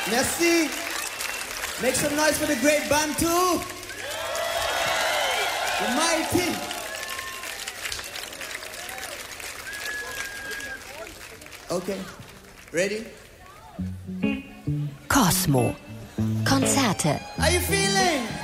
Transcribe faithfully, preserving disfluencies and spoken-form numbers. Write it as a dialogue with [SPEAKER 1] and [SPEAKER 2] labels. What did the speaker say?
[SPEAKER 1] Merci. Make some noise for the great band too. The mighty. Okay. Ready?
[SPEAKER 2] Cosmo. Konzerte.
[SPEAKER 1] How you feeling?